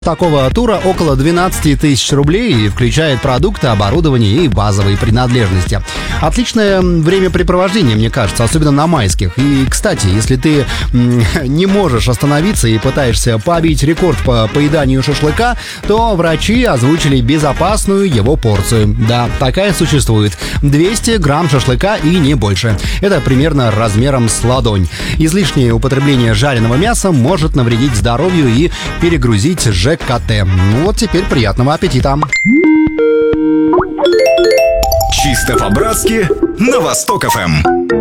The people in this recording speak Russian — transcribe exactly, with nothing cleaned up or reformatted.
Такого тура около двенадцать тысяч рублей и включает продукты, оборудование и базовые принадлежности. Отличное времяпрепровождение, мне кажется, особенно на майских. И, кстати, если ты м- не можешь остановиться и пытаешься побить рекорд по поеданию шашлыка, то врачи озвучили безопасную его порцию. Да, такая существует. двести грамм шашлыка и не больше. Это примерно размером с ладонь. Излишнее употребление жареного мяса может навредить здоровью и перегрузить жир. КТ. Ну вот теперь приятного аппетита. Чисто по-братски на Восток ФМ.